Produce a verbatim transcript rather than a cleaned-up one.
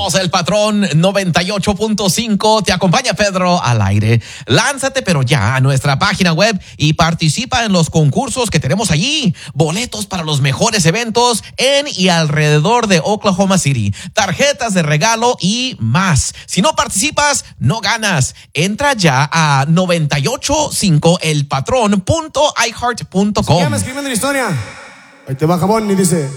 Somos el Patrón noventa y ocho punto cinco. Te acompaña Pedro al aire. Lánzate pero ya a nuestra página web y participa en los concursos que tenemos allí. Boletos para los mejores eventos en y alrededor de Oklahoma City. Tarjetas de regalo y más. Si no participas, no ganas. Entra ya a noventa y ocho punto cinco el patrón punto i heart punto com. Se llama Escribiendo una Historia. Ahí te va, Jabón, y dice...